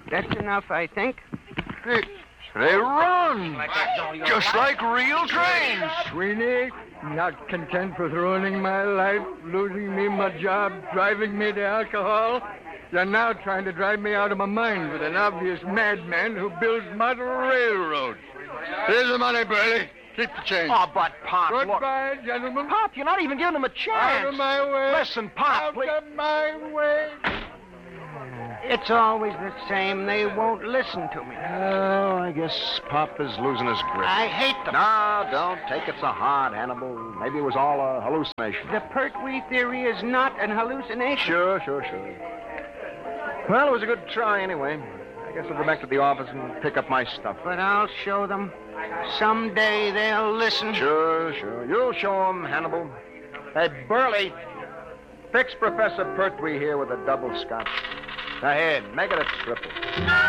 That's enough, I think. They run, just like real trains. Sweeney, not content with ruining my life, losing me my job, driving me to alcohol, you're now trying to drive me out of my mind with an obvious madman who builds model railroads. Here's the money, Burley. Keep the change. Oh, but, Pop, Goodbye, gentlemen. Pop, you're not even giving him a chance. Out of my way. Listen, Pop, please. Out of my way. It's always the same. They won't listen to me. Oh, I guess Pop is losing his grip. I hate them. No, don't take it so hard, Hannibal. Maybe it was all a hallucination. The Pertwee theory is not an hallucination. Sure. Well, it was a good try anyway. I guess I'll go back to the office and pick up my stuff. But I'll show them. Someday they'll listen. Sure. You'll show them, Hannibal. Hey, Burley, fix Professor Pertwee here with a double scotch. Ahead, make it a triple.